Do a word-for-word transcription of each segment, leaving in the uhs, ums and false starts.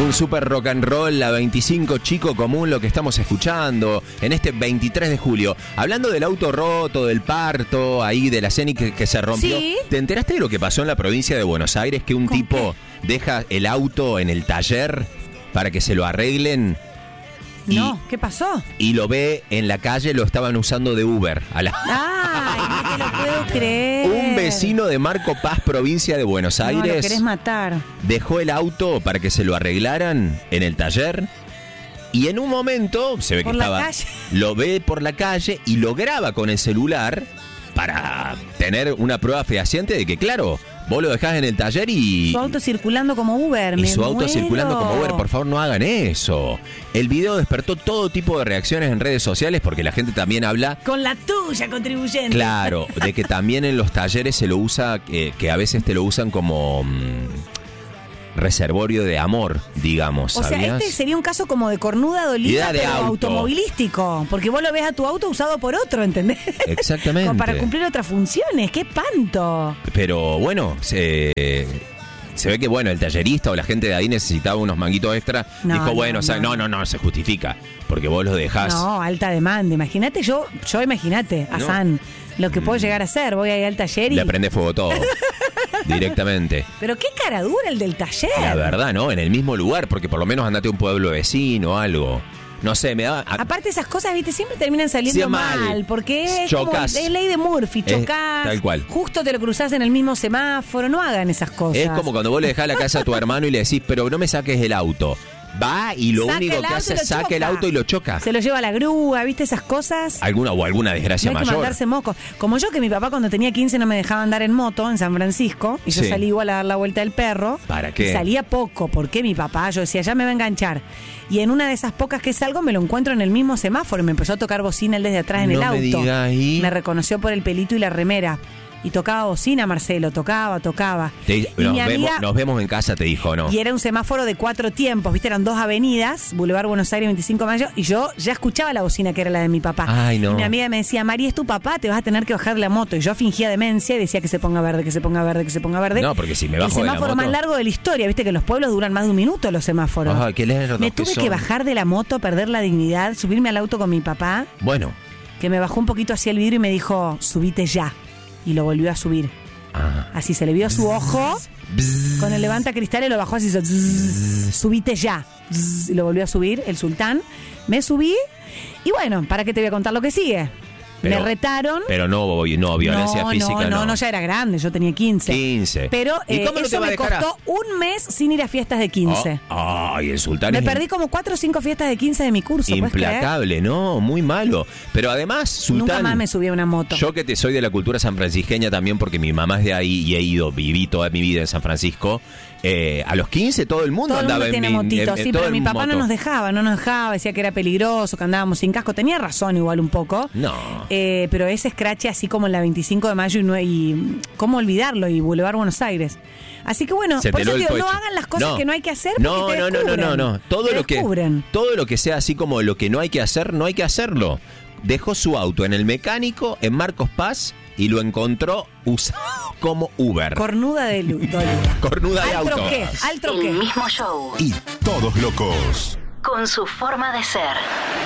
Un super rock and roll, la veinticinco, chico común, lo que estamos escuchando en este veintitrés de julio. Hablando del auto roto, del parto, ahí de la Scenic que, que se rompió. Sí. ¿Te enteraste de lo que pasó en la provincia de Buenos Aires? Que un tipo qué? deja el auto en el taller para que se lo arreglen. Y, no, ¿qué pasó? Y lo ve en la calle, lo estaban usando de Uber. A la... Ay, no te lo puedo creer. Un vecino de Marco Paz, provincia de Buenos Aires. No, lo querés matar. Dejó el auto para que se lo arreglaran en el taller. Y en un momento, se ve por que la estaba. Calle. Lo ve por la calle y lo graba con el celular para tener una prueba fehaciente de que, claro, vos lo dejás en el taller y... Su auto circulando como Uber, Y me su auto muero. circulando como Uber, por favor no hagan eso. El video despertó todo tipo de reacciones en redes sociales porque la gente también habla... Con la tuya, contribuyente. Claro, de que también en los talleres se lo usa, eh, que a veces te lo usan como... Mmm, reservorio de amor, digamos. O sea, ¿sabías? este sería un caso como de cornuda dolida, Idea de pero auto. automovilístico. Porque vos lo ves a tu auto usado por otro, ¿entendés? Exactamente. Como para cumplir otras funciones. ¡Qué espanto! Pero bueno, se, se ve que bueno, el tallerista o la gente de ahí necesitaba unos manguitos extra. No, Dijo, no, bueno, o sea, no. no, no, no, se justifica. Porque vos los dejás. No, alta demanda. Imagínate yo, yo imagínate, No. Hassan, lo que puedo llegar a hacer. Voy a ir al taller y... Le prende fuego todo. Directamente. Pero qué cara dura el del taller. La verdad, ¿no? En el mismo lugar, porque por lo menos andate a un pueblo vecino o algo. No sé, me da... a- Aparte esas cosas, viste, siempre terminan saliendo Sí, mal. mal, porque es Chocas. como es ley de Murphy, Es chocás, tal cual. justo te lo cruzás en el mismo semáforo, no hagan esas cosas. Es como cuando vos le dejás la casa a tu hermano y le decís, pero no me saques el auto. Va y lo Saca único el que auto hace y lo es saca el choca. auto y lo choca. Se lo lleva a la grúa, viste esas cosas. Alguna o alguna desgracia No hay que mayor. mandarse moco. Como yo, que mi papá cuando tenía quince no me dejaba andar en moto en San Francisco y yo Sí. salí igual a dar la vuelta del perro. ¿Para qué? Y salía poco, porque mi papá, yo decía, ya me va a enganchar. Y en una de esas pocas que salgo me lo encuentro en el mismo semáforo y me empezó a tocar bocina él desde atrás en No el me auto. diga, ¿y? Me reconoció por el pelito y la remera. Y tocaba bocina, Marcelo, tocaba, tocaba. Te- y nos, mi vemos, amiga... nos vemos en casa, te dijo, ¿no? Y era un semáforo de cuatro tiempos, ¿viste? Eran dos avenidas, Boulevard Buenos Aires, veinticinco de mayo, y yo ya escuchaba la bocina que era la de mi papá. Ay, no. Y mi amiga me decía, María, es tu papá, te vas a tener que bajar de la moto. Y yo fingía demencia y decía que se ponga verde, que se ponga verde, que se ponga verde. No, porque si me bajo El de la semáforo moto- más largo de la historia, ¿viste? Que en los pueblos duran más de un minuto los semáforos. Ay, qué lerdos me que tuve son. que bajar de la moto, perder la dignidad, subirme al auto con mi papá, Bueno. que me bajó un poquito hacia el vidrio y me dijo, subite ya. Y lo volvió a subir. Ah. Así se le vio su ojo con el levanta cristal y lo bajó así, hizo zzz, subite ya, zzz, y lo volvió a subir el sultán. Me subí y bueno, ¿para qué te voy a contar lo que sigue? Pero- me retaron. Pero no, no violencia no, física, no. no, no, ya era grande, yo tenía quince. quince. Pero ¿Y eh, cómo no te eso va a me dejar a- costó un mes sin ir a fiestas de quince. Oh, ay, el sultán me es perdí como cuatro o cinco fiestas de quince de mi curso, ¿puedes creer? implacable, ¿no? Muy malo. Pero además, sultán... Nunca más me subí a una moto. Yo que te soy de la cultura sanfrancisqueña también, porque mi mamá es de ahí y he ido, viví toda mi vida en San Francisco. Eh, a los quince todo el mundo Todo el andaba mundo tiene en, mi- motito, en- en sí, todo pero el mi papá moto. no nos dejaba, no nos dejaba, decía que era peligroso, que andábamos sin casco. Tenía razón igual un poco. No. Eh, pero ese scratch así como en la veinticinco de mayo y, no, y cómo olvidarlo, y Boulevard Buenos Aires. Así que bueno, Se por te eso lo digo, el no pocho. hagan las cosas No. que no hay que hacer No, porque te no, no, no, descubren. no, no. Todo Te lo que descubren. todo lo que sea así como lo que no hay que hacer, no hay que hacerlo. Dejó su auto en el mecánico en Marcos Paz y lo encontró usado como Uber. Cornuda de lu- dolida. Cornuda de Al auto. troqué, al troqué. El mismo show, Y todos locos. con su forma de ser.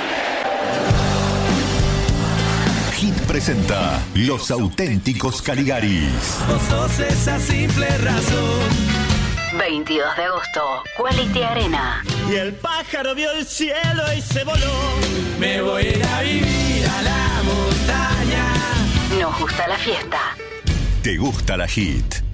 Hit presenta Los Auténticos Caligaris. Vos sos esa simple razón. veintidós de agosto, Quality Arena. Y el pájaro vio el cielo y se voló. Me voy a ir a vivir a la montaña. Nos gusta la fiesta. ¿Te gusta la Hit?